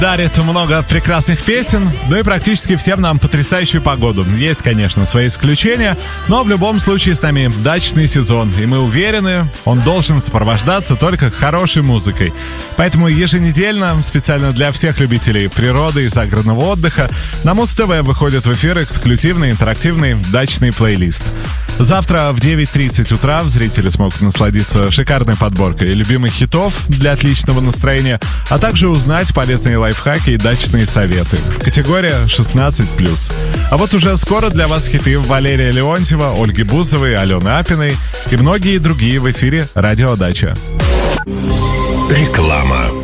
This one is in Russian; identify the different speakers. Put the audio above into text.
Speaker 1: дарит много прекрасных песен, ну и практически всем нам потрясающую погоду. Есть, конечно, свои исключения, но в любом случае с нами дачный сезон, и мы уверены, он должен сопровождаться только хорошей музыкой. Поэтому еженедельно, специально для всех любителей природы и загородного отдыха, на Муз-ТВ выходит в эфир эксклюзивный интерактивный дачный плейлист. Завтра в 9:30 утра зрители смогут насладиться шикарной подборкой любимых хитов для отличного настроения, а также узнать полезные лайфхаки и дачные советы. Категория 16+. А вот уже скоро для вас хиты Валерия Леонтьева, Ольги Бузовой, Алены Апиной и многие другие в эфире «Радио Дача».
Speaker 2: Реклама.